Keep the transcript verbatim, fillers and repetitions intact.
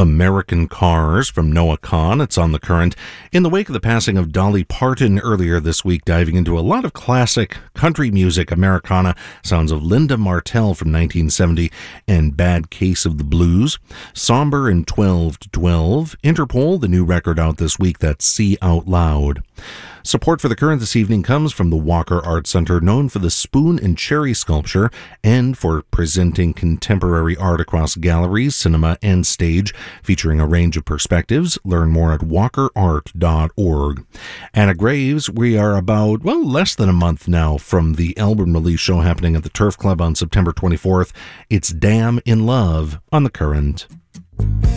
American Cars from Noah Kahan. It's on The Current. In the wake of the passing of Dolly Parton earlier this week, diving into a lot of classic country music, Americana, sounds of Linda Martell from nineteen seventy and Bad Case of the Blues. Somber and twelve to twelve. Interpol, the new record out this week, that's See Out Loud. Support for The Current this evening comes from the Walker Art Center, known for the spoon and cherry sculpture and for presenting contemporary art across galleries, cinema, and stage, featuring a range of perspectives. Learn more at walker art dot org. Anna Graves, we are about, well, less than a month now from the album release show happening at the Turf Club on September twenty-fourth. It's Damn in Love on The Current.